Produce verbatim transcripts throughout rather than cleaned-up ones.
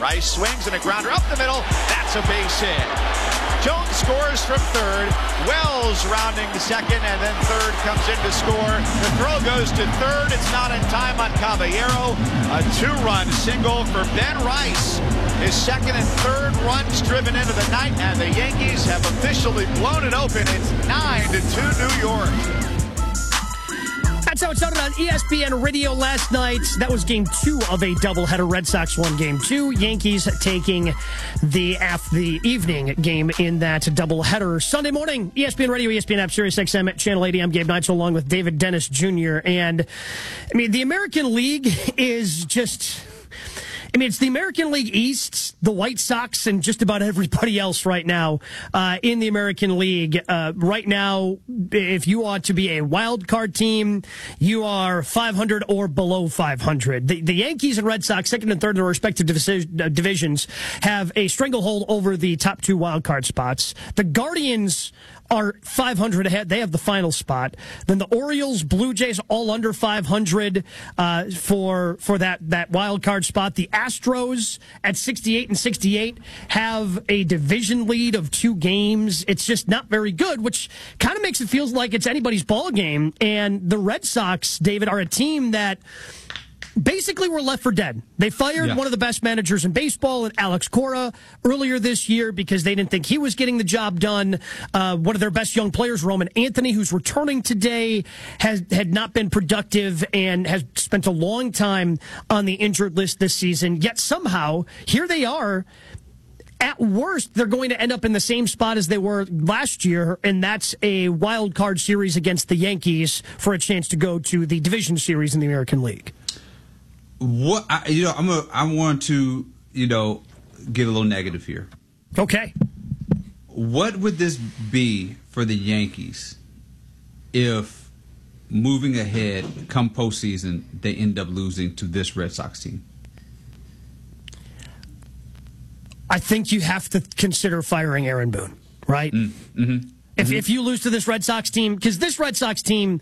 Rice swings and a grounder up the middle. That's a base hit. Jones scores from third. Wells rounding the second, and then third comes in to score. The throw goes to third. It's not in time on Caballero. A two-run single for Ben Rice. His second and third runs driven into the night, and the Yankees have officially blown it open. It's nine to two New York. That's how it started on E S P N Radio last night. That was game two of a doubleheader. Red Sox won game two. Yankees taking the after the evening game in that doubleheader. Sunday morning, E S P N Radio, E S P N app, Sirius X M at Channel eighty. I'm Gabe Neitzel along with David Dennis Junior And, I mean, the American League is just... I mean, it's the American League East, the White Sox, and just about everybody else right now uh, in the American League. Uh, right now, if you ought to be a wild card team, you are five hundred or below five hundred. The, the Yankees and Red Sox, second and third in their respective divis- divisions, have a stranglehold over the top two wild card spots. The Guardians are five hundred ahead. They have the final spot. Then the Orioles, Blue Jays, all under five hundred uh, for for that, that wild card spot. The Astros at sixty-eight and sixty-eight have a division lead of two games. It's just not very good, which kind of makes it feel like it's anybody's ball game. And the Red Sox, David, are a team that basically we're left for dead. They fired yeah. one of the best managers in baseball, Alex Cora, earlier this year because they didn't think he was getting the job done. Uh, one of their best young players, Roman Anthony, who's returning today, has had not been productive and has spent a long time on the injured list this season. Yet somehow, here they are. At worst, they're going to end up in the same spot as they were last year, and that's a wild card series against the Yankees for a chance to go to the division series in the American League. What I, you know, I'm a, I want to you know get a little negative here. Okay. What would this be for the Yankees if moving ahead come postseason they end up losing to this Red Sox team? I think you have to consider firing Aaron Boone, right? Mm, mm-hmm, if mm-hmm. if you lose to this Red Sox team, because this Red Sox team.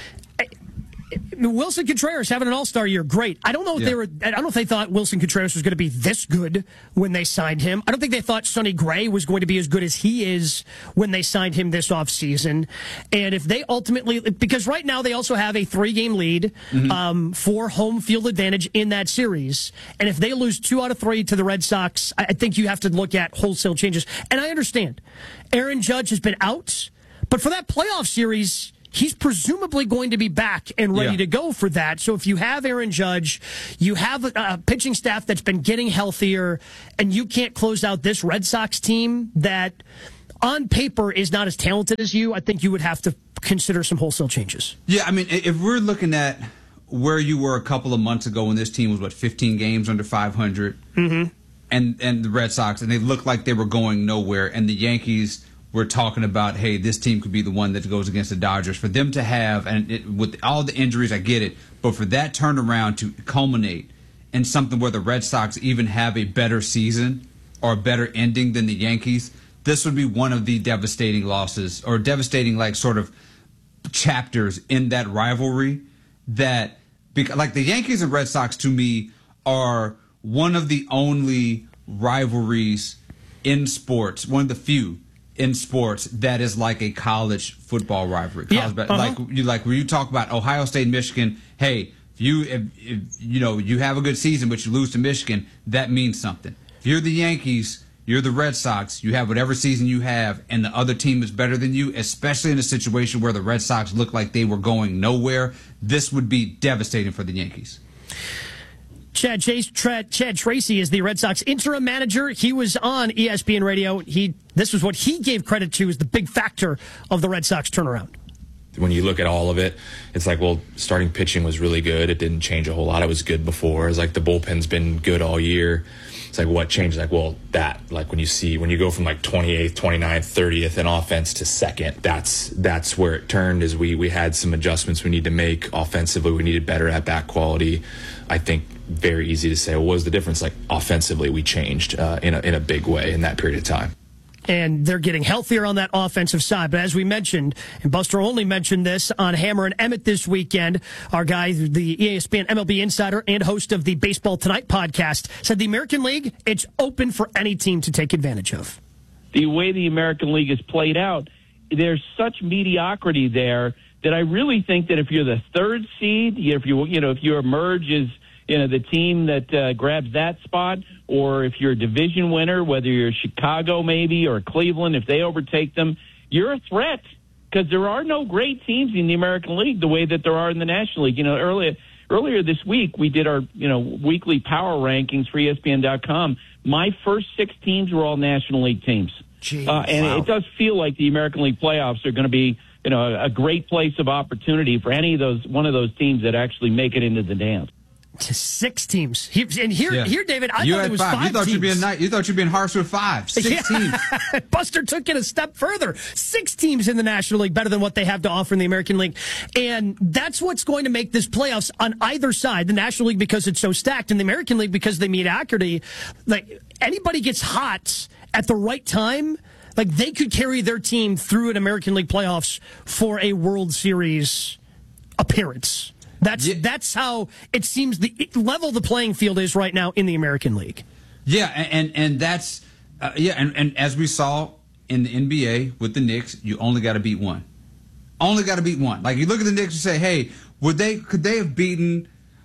Wilson Contreras having an all-star year, great. I don't know if yeah. they were. I don't know if they thought Wilson Contreras was going to be this good when they signed him. I don't think they thought Sonny Gray was going to be as good as he is when they signed him this offseason. And if they ultimately, because right now they also have a three-game lead mm-hmm. um, for home field advantage in that series. And if they lose two out of three to the Red Sox, I think you have to look at wholesale changes. And I understand, Aaron Judge has been out, but for that playoff series, he's presumably going to be back and ready yeah. to go for that. So if you have Aaron Judge, you have a, a pitching staff that's been getting healthier, and you can't close out this Red Sox team that on paper is not as talented as you, I think you would have to consider some wholesale changes. Yeah, I mean, if we're looking at where you were a couple of months ago when this team was, what, fifteen games under five hundred, mm-hmm. and, and the Red Sox, and they looked like they were going nowhere, and the Yankees we're talking about, hey, this team could be the one that goes against the Dodgers. For them to have, and it, with all the injuries, I get it, but for that turnaround to culminate in something where the Red Sox even have a better season or a better ending than the Yankees, this would be one of the devastating losses or devastating, like, sort of chapters in that rivalry that, because, like, the Yankees and Red Sox, to me, are one of the only rivalries in sports, one of the few in sports that is like a college football rivalry. College yeah, uh-huh. Like you like when you talk about Ohio State and Michigan, hey, if you if, if, you know, you have a good season but you lose to Michigan, that means something. If you're the Yankees, you're the Red Sox, you have whatever season you have and the other team is better than you, especially in a situation where the Red Sox look like they were going nowhere, this would be devastating for the Yankees. Chad Chase, Tra- Chad Tracy is the Red Sox interim manager. He was on E S P N Radio. He this was what he gave credit to as the big factor of the Red Sox turnaround. When you look at all of it, it's like, well, starting pitching was really good. It didn't change a whole lot. It was good before. It's like the bullpen's been good all year. It's like, what changed? Like, well, that, like when you see, when you go from like twenty-eighth, twenty-ninth, thirtieth in offense to second, that's that's where it turned. Is we, we had some adjustments we need to make offensively. We needed better at bat quality. I think very easy to say, well, what was the difference? Like offensively, we changed uh, in a in a big way in that period of time. and they're getting healthier on that offensive side. But as we mentioned, and Buster only mentioned this on Hammer and Emmett this weekend, our guy, the E S P N M L B insider and host of the Baseball Tonight podcast, said the American League, it's open for any team to take advantage of. The way the American League is played out, there's such mediocrity there that I really think that if you're the third seed, if you you know if you emerge as you know the team that uh, grabs that spot, or if you're a division winner, whether you're Chicago maybe or Cleveland, if they overtake them, you're a threat because there are no great teams in the American League the way that there are in the National League. You know, earlier earlier this week we did our you know weekly power rankings for E S P N dot com. My first six teams were all National League teams, Jeez, uh, and wow. it does feel like the American League playoffs are going to be you know a great place of opportunity for any of those one of those teams that actually make it into the dance. To six teams. He, and here, Yeah. here, David, I you thought had it was five. five You thought teams. you'd be a night. You thought you'd be harsh with five. Six Yeah. teams. Buster took it a step further. Six teams in the National League, better than what they have to offer in the American League. And that's what's going to make this playoffs on either side. The National League because it's so stacked, and the American League because they mediocrity. Like, anybody gets hot at the right time, like they could carry their team through an American League playoffs for a World Series appearance. That's Yeah. that's how it seems the level the playing field is right now in the American League. Yeah, and and, and that's uh, yeah, and, and as we saw in the N B A with the Knicks, you only got to beat one. Only got to beat one. Like you look at the Knicks and say, hey, would they could they have beaten,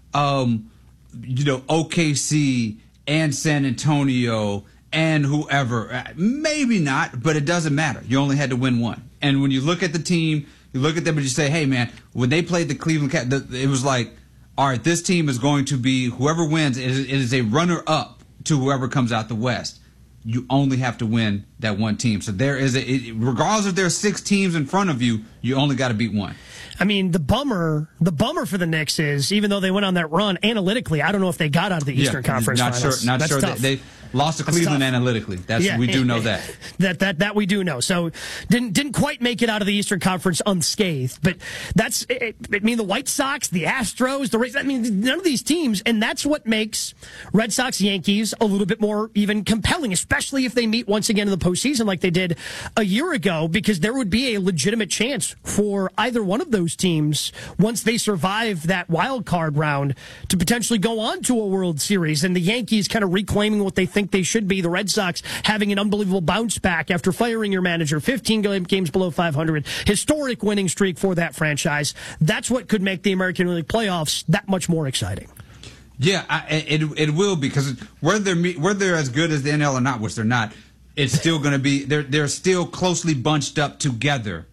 um, you know, O K C and San Antonio and whoever? Uh, Maybe not, but it doesn't matter. You only had to win one. And when you look at the team. You look at them and you say, hey, man, when they played the Cleveland Cavaliers, it was like, all right, this team is going to be, whoever wins, it is, it is a runner-up to whoever comes out the West. You only have to win that one team. So there is a, it, regardless if there are six teams in front of you, you only got to beat one. I mean, the bummer, the bummer for the Knicks is, even though they went on that run, analytically, I don't know if they got out of the Eastern yeah, Conference not Finals. Sure, not That's sure. tough. They, they lost to That's Cleveland tough. analytically. That's Yeah, we do know that. that. That that we do know. So didn't didn't quite make it out of the Eastern Conference unscathed. But that's it, I mean the White Sox, the Astros, the Rays. I mean none of these teams, and that's what makes Red Sox Yankees a little bit more even compelling, especially if they meet once again in the postseason like they did a year ago, because there would be a legitimate chance for either one of those teams once they survive that wild card round to potentially go on to a World Series, and the Yankees kind of reclaiming what they think they should be. The Red Sox having an unbelievable bounce back after firing your manager, fifteen games below five hundred, historic winning streak for that franchise. That's what could make the American League playoffs that much more exciting. Yeah, I, it it will, because whether they're whether they're as good as the N L or not, which they're not, it's still going to be they're they're still closely bunched up together,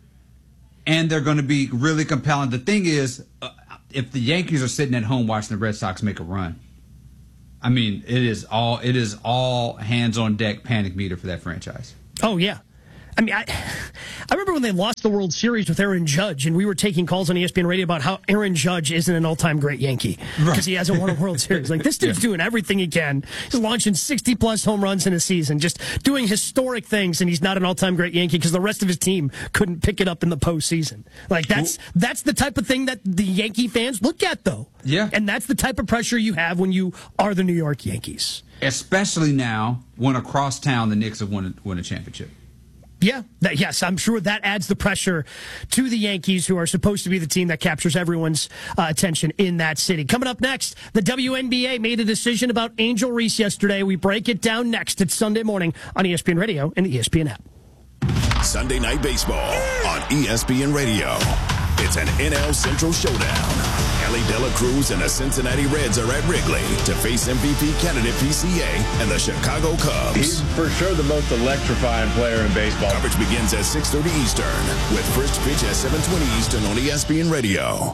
and they're going to be really compelling. The thing is, uh, if the Yankees are sitting at home watching the Red Sox make a run, I mean, it is all it is all hands on deck panic meter for that franchise. Oh yeah. I mean, I, I remember when they lost the World Series with Aaron Judge, and we were taking calls on E S P N Radio about how Aaron Judge isn't an all-time great Yankee because right. he hasn't won a World Series. Like, this dude's yeah. doing everything he can. He's launching sixty-plus home runs in a season, just doing historic things, and he's not an all-time great Yankee because the rest of his team couldn't pick it up in the postseason. Like, that's Ooh. that's the type of thing that the Yankee fans look at, though. Yeah. And that's the type of pressure you have when you are the New York Yankees. Especially now when across town the Knicks have won a, won a championship. Yeah, that, yes, I'm sure that adds the pressure to the Yankees, who are supposed to be the team that captures everyone's uh, attention in that city. Coming up next, the W N B A made a decision about Angel Reese yesterday. We break it down next. It's Sunday morning on E S P N Radio and the E S P N app. Sunday Night Baseball on E S P N Radio. It's an N L Central showdown. Ellie De La Cruz and the Cincinnati Reds are at Wrigley to face M V P candidate P C A and the Chicago Cubs. He's for sure the most electrifying player in baseball. Coverage begins at six thirty Eastern with first pitch at seven twenty Eastern on E S P N Radio.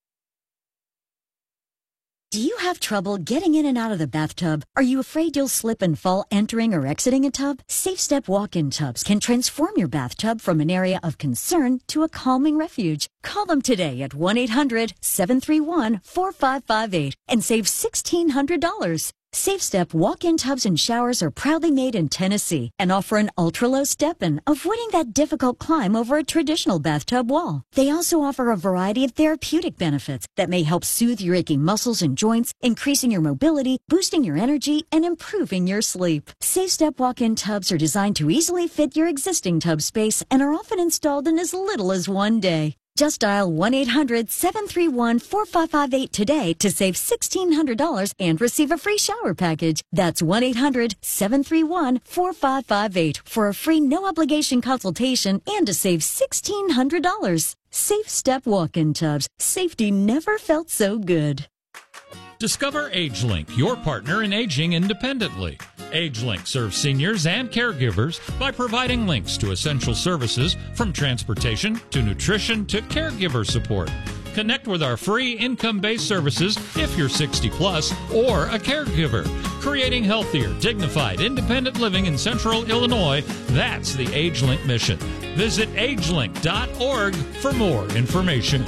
Do you have trouble getting in and out of the bathtub? Are you afraid you'll slip and fall entering or exiting a tub? Safe Step walk-in tubs can transform your bathtub from an area of concern to a calming refuge. Call them today at one eight hundred seven three one four five five eight and save sixteen hundred dollars. SafeStep walk-in tubs and showers are proudly made in Tennessee and offer an ultra-low step-in, avoiding that difficult climb over a traditional bathtub wall. They also offer a variety of therapeutic benefits that may help soothe your aching muscles and joints, increasing your mobility, boosting your energy, and improving your sleep. SafeStep walk-in tubs are designed to easily fit your existing tub space and are often installed in as little as one day. Just dial one eight hundred seven three one four five five eight today to save sixteen hundred dollars and receive a free shower package. That's one eight hundred seven three one four five five eight for a free no-obligation consultation and to save sixteen hundred dollars. SafeStep walk-in tubs. Safety never felt so good. Discover AgeLink, your partner in aging independently. AgeLink serves seniors and caregivers by providing links to essential services from transportation to nutrition to caregiver support. Connect with our free income-based services if you're sixty plus or a caregiver. Creating healthier, dignified, independent living in Central Illinois, that's the AgeLink mission. Visit agelink dot org for more information.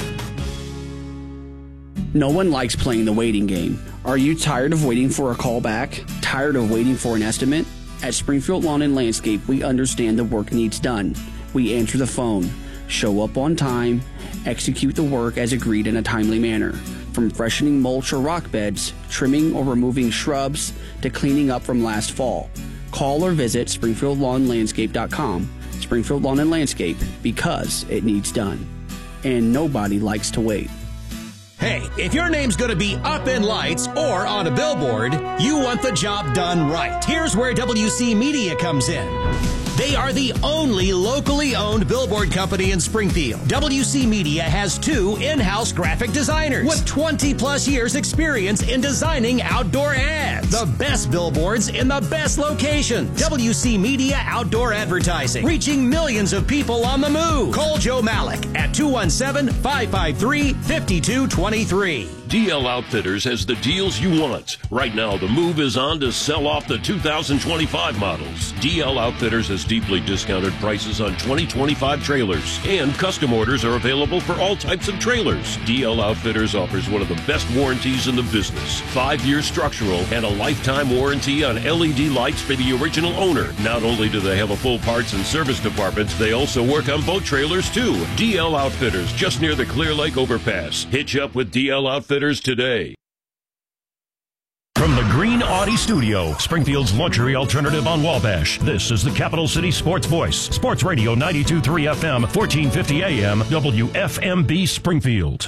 No one likes playing the waiting game. Are you tired of waiting for a call back? Tired of waiting for an estimate? At Springfield Lawn and Landscape, we understand the work needs done. We answer the phone, show up on time, execute the work as agreed in a timely manner. From freshening mulch or rock beds, trimming or removing shrubs, to cleaning up from last fall. Call or visit springfield lawn landscape dot com. Springfield Lawn and Landscape, because it needs done. And nobody likes to wait. Hey, if your name's going to be up in lights or on a billboard, you want the job done right. Here's where W C Media comes in. They are the only locally owned billboard company in Springfield. W C Media has two in-house graphic designers with twenty plus years experience in designing outdoor ads. The best billboards in the best locations. W C Media Outdoor Advertising, reaching millions of people on the move. Call Joe Malik at two one seven, five five three, five two two three. D L Outfitters has the deals you want. Right now, the move is on to sell off the two thousand twenty-five models. D L Outfitters has deeply discounted prices on twenty twenty-five trailers, and custom orders are available for all types of trailers. D L Outfitters offers one of the best warranties in the business. Five-year structural and a lifetime warranty on L E D lights for the original owner. Not only do they have a full parts and service department, they also work on boat trailers too. D L Outfitters, just near the Clear Lake overpass. Hitch up with D L Outfitters today. From the Green Audi Studio, Springfield's luxury alternative on Wabash, this is the Capital City Sports Voice. Sports Radio ninety-two point three F M, fourteen fifty A M, W F M B Springfield.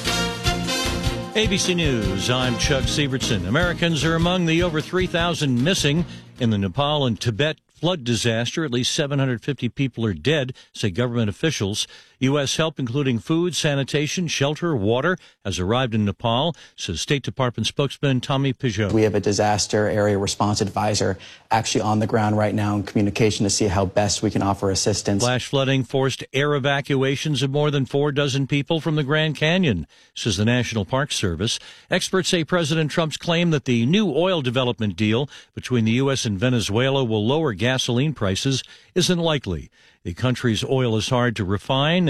A B C News, I'm Chuck Sievertson. Americans are among the over three thousand missing in the Nepal and Tibet flood disaster. At least seven hundred fifty people are dead, say government officials. U S help, including food, sanitation, shelter, water, has arrived in Nepal, says State Department spokesman Tommy Peugeot. We have a disaster area response advisor actually on the ground right now in communication to see how best we can offer assistance. Flash flooding forced air evacuations of more than four dozen people from the Grand Canyon, says the National Park Service. Experts say President Trump's claim that the new oil development deal between the U S and Venezuela will lower gasoline prices isn't likely. The country's oil is hard to refine